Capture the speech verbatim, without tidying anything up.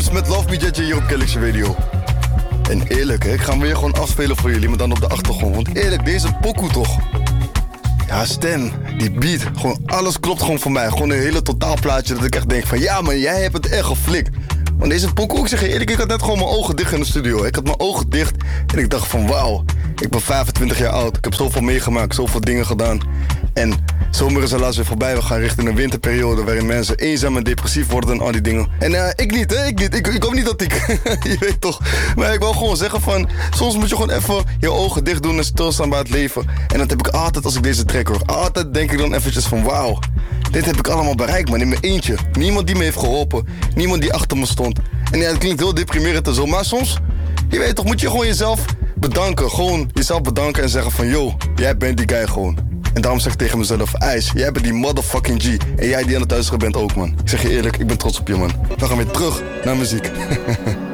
Juice met Love Me J J hier op Kelly's Radio. En eerlijk, hè, ik ga hem weer gewoon afspelen voor jullie, maar dan op de achtergrond. Want eerlijk, deze pokoe toch. Ja, stem, die beat, gewoon alles klopt gewoon voor mij. Gewoon een hele totaalplaatje dat ik echt denk van... Ja man, jij hebt het echt geflikt. Want deze pokoe, ik zeg je eerlijk, ik had net gewoon mijn ogen dicht in de studio. Ik had mijn ogen dicht en ik dacht van wauw. Ik ben vijfentwintig jaar oud, ik heb zoveel meegemaakt, zoveel dingen gedaan. En zomer is helaas weer voorbij. We gaan richting een winterperiode waarin mensen eenzaam en depressief worden en al die dingen. En uh, ik niet, hè? Ik niet. Ik, ik hoop niet dat ik... je weet toch. Maar ik wil gewoon zeggen van... Soms moet je gewoon even je ogen dicht doen en stilstaan bij het leven. En dat heb ik altijd als ik deze track hoor. Altijd denk ik dan eventjes van wauw. Dit heb ik allemaal bereikt, man. In mijn eentje. Niemand die me heeft geholpen. Niemand die achter me stond. En ja, het klinkt heel deprimerend en zo. Maar soms, je weet toch, moet je gewoon jezelf bedanken. Gewoon jezelf bedanken en zeggen van... Yo, jij bent die guy gewoon. En daarom zeg ik tegen mezelf, IJs, jij bent die motherfucking G. En jij die aan het luisteren bent ook, man. Ik zeg je eerlijk, ik ben trots op je, man. We gaan weer terug naar muziek.